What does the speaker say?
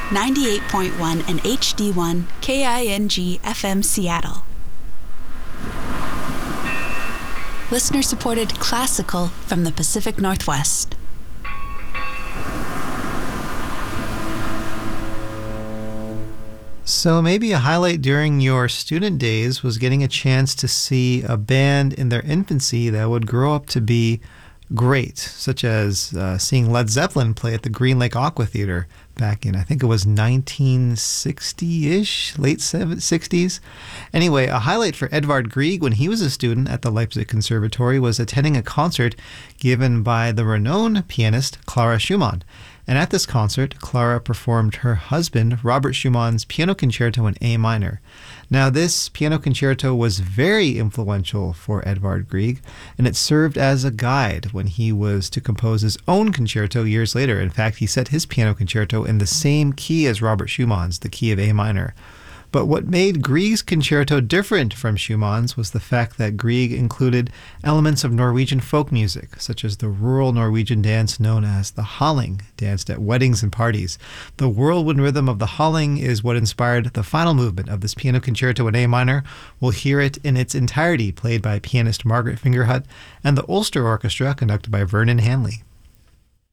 98.1 and HD1 KING FM Seattle. Listener-supported classical from the Pacific Northwest. So maybe a highlight during your student days was getting a chance to see a band in their infancy that would grow up to be great, such as seeing Led Zeppelin play at the Green Lake Aqua Theater back in, I think it was 1960-ish, late 60s. Anyway, a highlight for Edvard Grieg when he was a student at the Leipzig Conservatory was attending a concert given by the renowned pianist Clara Schumann. And at this concert, Clara performed her husband, Robert Schumann's Piano Concerto in A minor. Now, this piano concerto was very influential for Edvard Grieg, and it served as a guide when he was to compose his own concerto years later. In fact, he set his piano concerto in the same key as Robert Schumann's, the key of A minor. But what made Grieg's concerto different from Schumann's was the fact that Grieg included elements of Norwegian folk music, such as the rural Norwegian dance known as the halling, danced at weddings and parties. The whirlwind rhythm of the halling is what inspired the final movement of this piano concerto in A minor. We'll hear it in its entirety, played by pianist Margaret Fingerhut and the Ulster Orchestra, conducted by Vernon Hanley.